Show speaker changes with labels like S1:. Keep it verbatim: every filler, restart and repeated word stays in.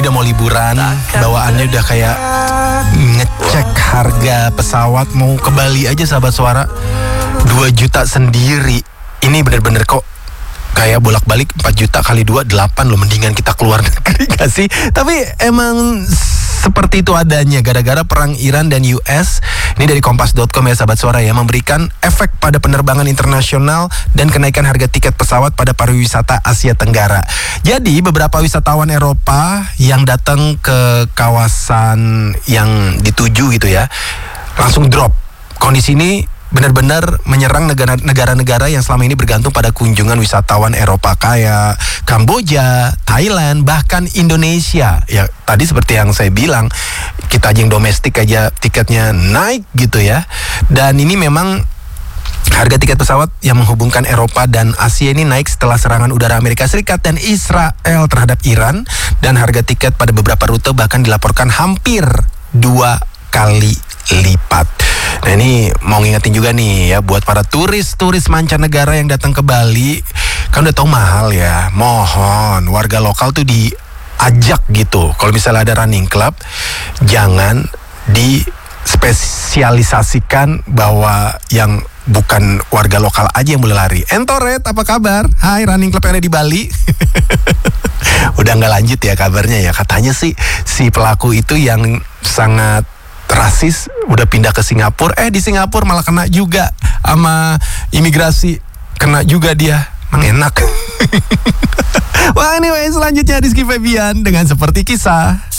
S1: udah mau liburan, bawaannya udah kayak ngecek harga pesawat mau ke Bali aja sahabat suara dua juta sendiri. Ini bener-bener kok kayak bolak-balik empat juta kali dua, delapan loh. Mendingan kita keluar negeri gak sih? Tapi emang seperti itu adanya gara-gara perang Iran dan U S. Ini dari kompas dot com ya sahabat suara ya, memberikan efek pada penerbangan internasional dan kenaikan harga tiket pesawat pada pariwisata Asia Tenggara. Jadi beberapa wisatawan Eropa yang datang ke kawasan yang dituju gitu ya, langsung drop. Kondisi ini benar-benar menyerang negara- negara-negara yang selama ini bergantung pada kunjungan wisatawan Eropa kayak Kamboja, Thailand, bahkan Indonesia. Ya tadi seperti yang saya bilang, kita aja yang domestik aja tiketnya naik gitu ya. Dan ini memang harga tiket pesawat yang menghubungkan Eropa dan Asia ini naik setelah serangan udara Amerika Serikat dan Israel terhadap Iran. Dan harga tiket pada beberapa rute bahkan dilaporkan hampir dua kali lipat. Nah ini mau ngingetin juga nih ya buat para turis-turis mancanegara yang datang ke Bali, kan udah tahu mahal ya. Mohon warga lokal tuh diajak gitu. Kalau misalnya ada running club, jangan dispesialisasikan bahwa yang bukan warga lokal aja yang boleh lari. Entoret, apa kabar? Hai, running club yang ada di Bali. Udah nggak lanjut ya kabarnya ya. Katanya sih si pelaku itu yang sangat rasis udah pindah ke Singapura. Eh di Singapura malah kena juga sama imigrasi, kena juga dia. Emang enak. Wah anyway, selanjutnya Rizky Febian dengan Seperti Kisah.